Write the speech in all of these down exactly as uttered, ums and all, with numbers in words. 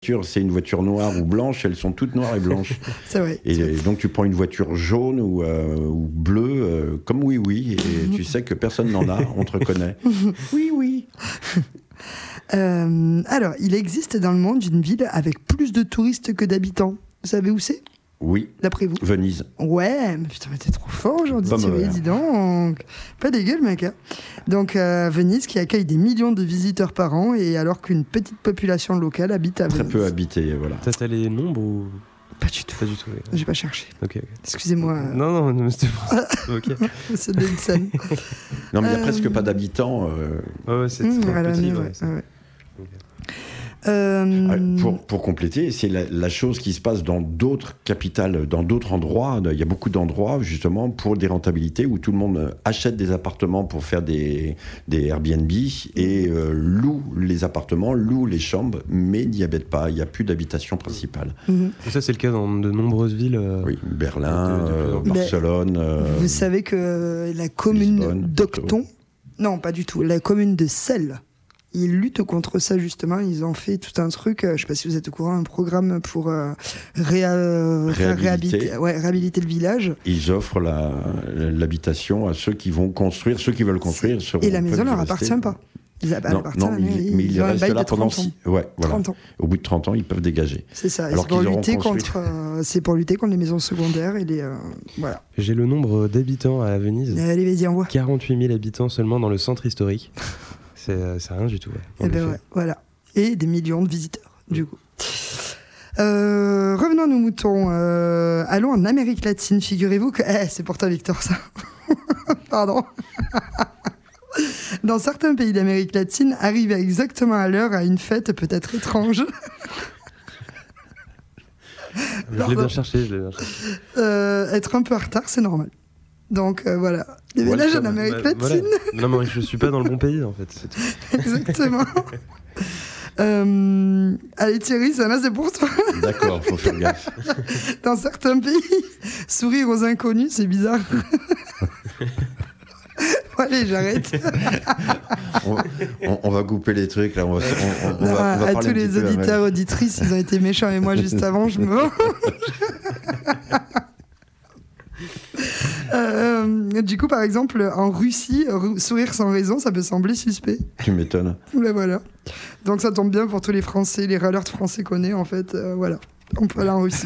c'est une voiture noire ou blanche, elles sont toutes noires et blanches. C'est vrai. Et, et donc tu prends une voiture jaune ou, euh, ou bleue, euh, comme oui oui, et tu sais que personne n'en a, on te reconnaît. Oui oui. Euh, alors, il existe dans le monde une ville avec plus de touristes que d'habitants. Vous savez où c'est ? Oui. D'après vous ? Venise. Ouais, mais putain, mais t'es trop fort aujourd'hui, Pas Thierry, mauvais. dis donc. Pas dégueu, le mec. Hein. Donc, euh, Venise qui accueille des millions de visiteurs par an, et alors qu'une petite population locale habite à Très Venise. peu habité, voilà. T'as, t'as les nombres ou Pas du tout. pas du tout? Ouais. J'ai pas cherché. Ok. ok. Excusez-moi, euh, Non, non, non, mais c'était pour ok. monsieur Davidson. Non mais il n'y a Euh, presque pas d'habitants. euh, Ouais, ouais, c'est Mmh, très à la petit. nuit, ouais, ouais, c'est- ouais. Ok. Euh, Ah, Pour, pour compléter, c'est la, la chose qui se passe dans d'autres capitales, dans d'autres endroits. Il y a beaucoup d'endroits, justement, pour des rentabilités où tout le monde achète des appartements pour faire des, des Airbnb et euh, loue les appartements, loue les chambres, mais n'y habite pas. Il n'y a plus d'habitation principale. mhm. Et ça, c'est le cas dans de nombreuses villes. euh, Oui, Berlin, De- de plus en euh, plus. Barcelone. euh, Vous savez que la commune Lisbonne, d'Octon, non, pas du tout, la commune de Celles, ils luttent contre ça justement. Ils ont fait tout un truc, euh, je ne sais pas si vous êtes au courant, un programme pour euh, réa- euh, faire Réhabiliter. réhabiter, ouais, réhabiliter le village. Ils offrent la- l'habitation à ceux qui vont construire, ceux qui veulent construire. seront- Et la maison peuvent ne y leur rester. appartient pas. Ils, elle Non, appartient non, à la mais mairie. ils, mais ils ont un restent bail là de pendant trente ans. six. Ouais, voilà. trente ans. Au bout de trente ans, ils peuvent dégager. C'est ça. Et Alors c'est pour qu'ils auront lutter construit. contre, euh, c'est pour lutter contre les maisons secondaires et les, euh, voilà. J'ai le nombre d'habitants à Venise. Allez, vas-y, envoie. quarante-huit mille habitants seulement dans le centre historique. C'est, euh, c'est rien du tout. Ouais, en Eh ben effet. ouais, voilà. Et des millions de visiteurs, du coup. Euh, revenons à nos moutons. Euh, allons en Amérique latine. Figurez-vous que... Eh, c'est pour toi, Victor, ça. Pardon. Dans certains pays d'Amérique latine, arriver exactement à l'heure à une fête peut être étrange. Je l'ai bien cherché, je l'ai bien cherché. Euh, être un peu en retard, c'est normal. Donc euh, voilà. Les villages en Amérique Bah, latine. voilà. Non, mais je suis pas dans le bon pays en fait. C'est tout. Exactement. Euh, allez Thierry, ça là c'est pour toi. D'accord, faut faire gaffe. Dans certains pays, sourire aux inconnus, c'est bizarre. Bon, allez, j'arrête. On, on- on va couper les trucs là. On va, on- on- on Non, va- on va à parler tous un les petit peu auditeurs, auditrices, ils ont été méchants et moi juste avant, je me venge. Euh, du coup, par exemple, en Russie, rou- sourire sans raison, ça peut sembler suspect. après. Tu m'étonnes. Ben voilà. Donc ça tombe bien pour tous les Français, les râleurs de Français qu'on est, en fait. euh, voilà. On peut aller en Russie.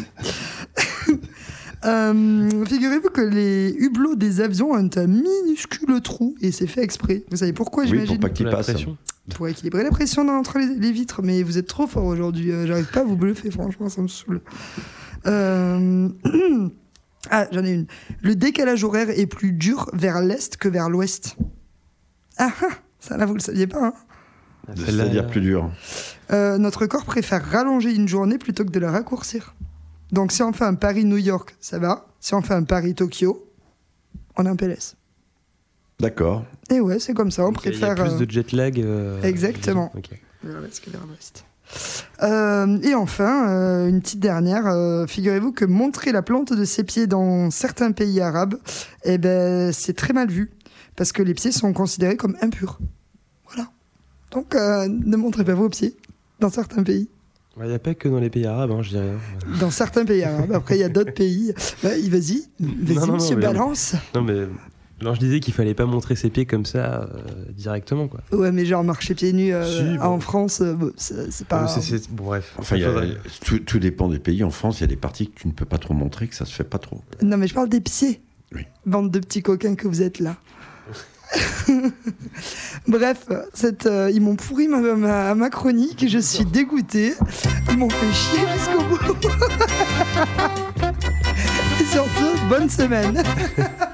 Euh, figurez-vous que les hublots des avions ont un minuscule trou et c'est fait exprès. Vous savez pourquoi, Oui, j'imagine pour pas qu'il La passe. pression. Pour équilibrer la pression dans- entre les, les vitres. Mais vous êtes trop fort aujourd'hui. Euh, J'arrive pas à vous bluffer, franchement, ça me saoule. Euh... Ah, j'en ai une. Le décalage horaire est plus dur vers l'est que vers l'ouest. Ah, ah, ça là, vous le saviez pas, hein. C'est-à-dire plus dur. Euh, notre corps préfère rallonger une journée plutôt que de la raccourcir. Donc si on fait un Paris-New York, ça va. Si on fait un Paris-Tokyo, on est en P L S. D'accord. Et ouais, c'est comme ça, on Donc, il y a préfère... plus de jet lag. euh, Exactement. Ok. euh, vers l'est que vers l'ouest. Euh, et enfin, euh, une petite dernière, euh, figurez-vous que montrer la plante de ses pieds dans certains pays arabes, eh ben, c'est très mal vu, parce que les pieds sont considérés comme impurs. Voilà. Donc, euh, ne montrez pas vos pieds dans certains pays. Il n'y a pas que dans les pays arabes, hein, je dirais. Dans certains pays arabes. Après, il y a d'autres pays. Bah, vas-y, vas-y, Non, non, monsieur, non, mais- balance. Non, mais. Non, je disais qu'il fallait pas montrer ses pieds comme ça euh, directement, quoi. Ouais, mais genre marcher pieds nus euh, Si, bon. en France, euh, bon, c'est c'est pas... Non, mais c'est- c'est- Bon, bref. Enfin, il y a- Faudrait- tout, tout dépend des pays. En France, il y a des parties que tu ne peux pas trop montrer, que ça se fait pas trop. Non, mais je parle des pieds. Oui. Bande de petits coquins que vous êtes là. Bref, cette, euh, ils m'ont pourri ma, ma, ma chronique, je suis dégoûtée. Ils m'ont fait chier jusqu'au bout. Et surtout, bonne semaine.